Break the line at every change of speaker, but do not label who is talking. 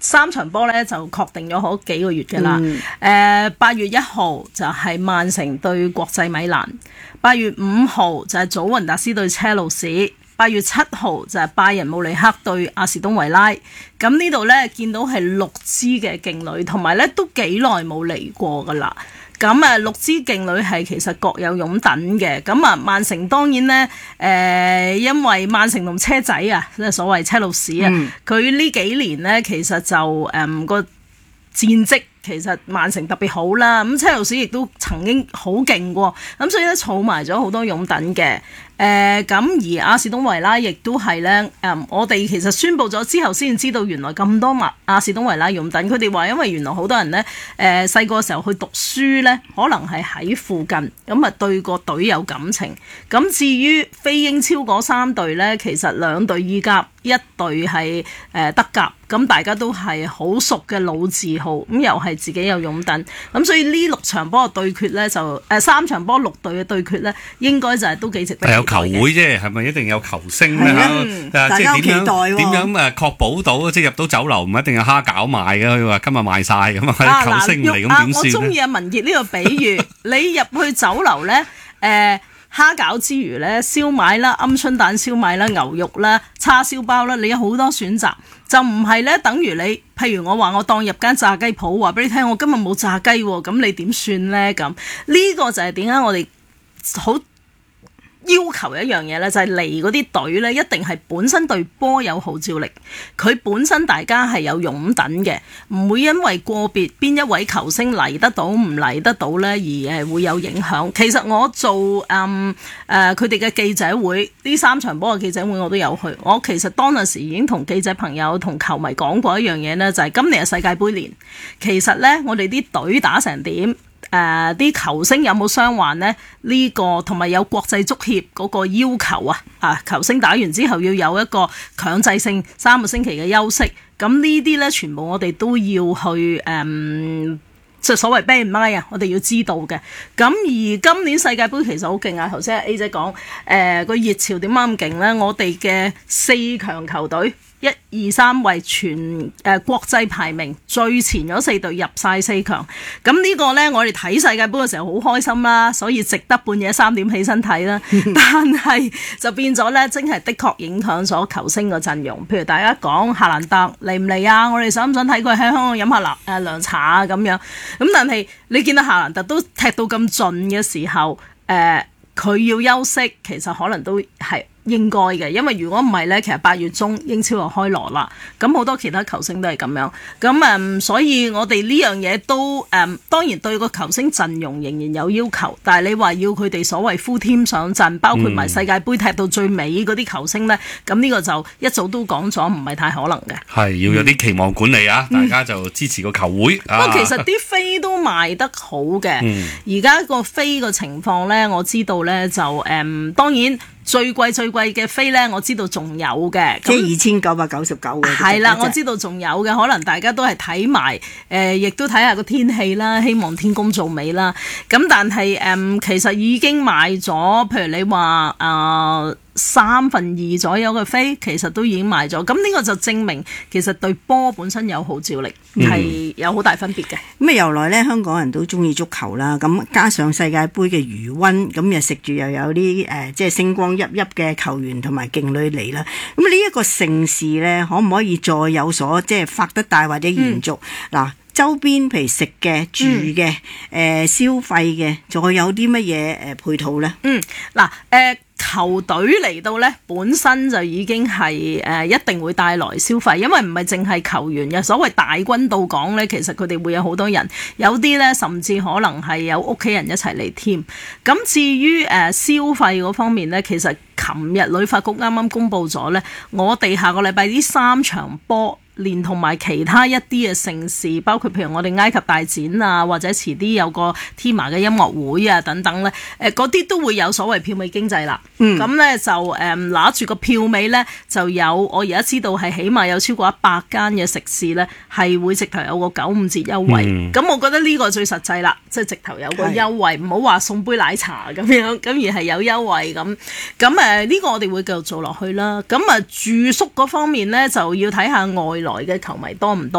3場波咧就確定咗好幾個月㗎啦。8月1號就係曼城對國際米蘭，8月5號就係祖雲達斯對車路士，8月7號就係拜仁慕尼黑對阿士東維拉。咁呢度咧見到係6支嘅勁旅，同埋咧都幾耐冇嚟過㗎啦。咁6支勁旅係其實各有擁躉嘅。咁曼城當然咧，因為曼城同車仔啊，即係所謂車路士啊，佢呢幾年咧其實就個戰績其實曼城特別好啦。咁車路士亦都曾經好勁喎，咁所以咧儲埋咗好多擁躉嘅。咁而阿士東維拉亦都係咧，我哋其實宣布咗之後先知道原來咁多阿士東維拉擁躉。佢哋話因為原來好多人咧，細個時候去讀書咧，可能係喺附近，咁啊對個隊有感情。咁至於非英超嗰3隊咧，其實2隊意甲，一隊係德甲，咁大家都係好熟嘅老字號，咁又係自己有擁躉。咁所以呢6場波嘅對決咧，就3場波6隊嘅對決咧，應該就係都幾值得。
球會啫，係咪一定有球星咧？
大家好期待喎。
點樣確保到即係入到酒樓唔一定有蝦餃賣嘅？佢話今日賣晒咁啊，球星嚟咁點算咧？
我中意阿文傑呢個比喻，你入去酒樓咧，蝦餃之餘咧，燒賣啦、鵪鶉蛋燒賣啦、牛肉啦、叉燒包啦，你有好多選擇，就唔係咧等於你，譬如我話我當入間炸雞鋪，話俾你聽，我今日冇炸雞喎，咁你點算咧？咁呢個就係點解我哋好要求一樣嘢咧，就係嚟嗰啲隊咧，一定係本身對波有號召力，佢本身大家係有擁躉嘅，唔會因為個別邊一位球星嚟得到唔嚟得到咧而會有影響。其實我做佢哋嘅記者會，呢3場波嘅記者會我都有去。我其實當陣時已經同記者朋友同球迷講過一樣嘢咧，就係今年係世界盃年，其實咧我哋啲隊打成點？啲球星有冇傷患呢？呢個同埋有國際足協嗰個要求啊，球星打完之後要有一個強制性3個星期嘅休息。咁呢啲呢，全部我哋都要去即係所謂 bear in mind 啊，我哋要知道嘅。咁而今年世界盃其實好勁啊！頭先 A 姐講個熱潮點解咁勁呢？我哋嘅4強球隊1、2、3位全國際排名最前嗰4隊入晒4強。咁呢個呢，我哋睇世界盃嘅時候好開心啦，所以值得半夜3點起身睇啦。但係就變咗呢，真係的確影響咗球星嘅陣容。譬如大家講夏蘭特嚟唔嚟啊？我哋想唔想睇佢喺香港飲下涼茶啊咁樣？咁但係你見到夏蘭特都踢到咁盡嘅時候，佢要休息，其實可能都係應該嘅，因為如果唔係呢，其實8月中英超就開鑼啦，咁好多其他球星都係咁樣，咁所以我哋呢樣嘢都當然對個球星陣容仍然有要求，但係你話要佢哋所謂 full team 上陣，包括埋世界盃踢到最尾嗰啲球星呢，咁呢個就一早都講咗，唔係太可能嘅。係
要有啲期望管理啊，大家就支持個球會。
不過其實啲飛都賣得好嘅，而家個飛個情況呢，我知道呢就當然。最貴嘅飛呢，我知道仲有嘅，
即係2999嘅。
係啦，我知道仲有嘅，可能大家都係睇埋，亦都睇下個天氣啦，希望天公造美啦。咁但係其實已經賣咗，譬如你話2/3左右嘅飛，其實都已經賣咗。咁呢個就證明其實對波本身有號召力，係有好大分別嘅。
咁由來呢，香港人都中意足球啦，咁加上世界盃嘅餘溫，咁又食住又有啲即係星光熠熠嘅球員同埋勁旅嚟啦。咁呢一個盛事呢，可唔可以再有所即係發得大或者延續？嗱，周邊譬如食嘅、住嘅、消費嘅，再有啲乜嘢配套呢？
球隊嚟到呢，本身就已經係一定會帶來消費，因為唔係淨係球員嘅，所謂大軍到港呢，其實佢哋會有好多人，有啲呢甚至可能係有屋企人一齊嚟添。咁至於消費嗰方面呢，其實琴日旅發局啱啱公布咗呢，我哋下個禮拜呢3場波，連同埋其他一啲嘅盛事，包括譬如我哋埃及大展啊，或者遲啲有個天麻嘅音樂會啊等等咧，嗰啲都會有所謂票尾經濟啦。咁咧就拿住個票尾咧，就有我而家知道係起碼有超過100間嘅食肆咧，係會直頭有個95折優惠。咁我覺得呢個最實際啦，即係直頭有個優惠，唔好話送杯奶茶咁樣，咁而係有優惠咁。咁呢個我哋會繼續做落去啦。咁住宿嗰方面咧，就要睇下外來嘅球迷多唔多。